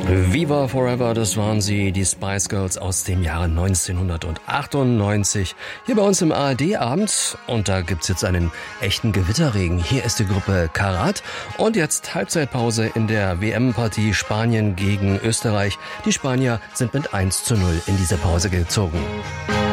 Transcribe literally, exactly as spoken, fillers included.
Viva Forever, das waren sie, die Spice Girls aus dem Jahre neunzehnhundertachtundneunzig. Hier bei uns im A R D-Abend. Und da gibt's jetzt einen echten Gewitterregen. Hier ist die Gruppe Karat. Und jetzt Halbzeitpause in der W M-Partie Spanien gegen Österreich. Die Spanier sind mit eins zu null in diese Pause gezogen.